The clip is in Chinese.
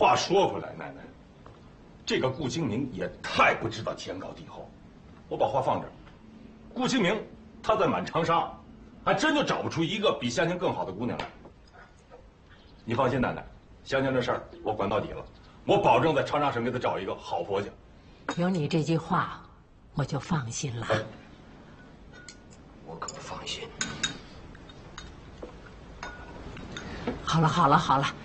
话说回来，奶奶，这个顾清明也太不知道天高地厚。我把话放这儿，顾清明他在满长沙，还真就找不出一个比香香更好的姑娘来。你放心，奶奶，香香这事儿我管到底了，我保证在长沙省给她找一个好婆家。 有你这句话，我就放心了。 我可不放心。 好了好了好了，